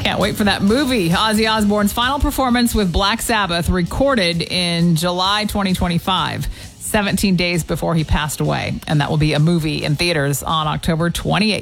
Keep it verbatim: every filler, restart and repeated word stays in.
Can't wait for that movie. Ozzy Osbourne's final performance with Black Sabbath, recorded in July twenty twenty-five, seventeen days before he passed away. And that will be a movie in theaters on October twenty-eighth.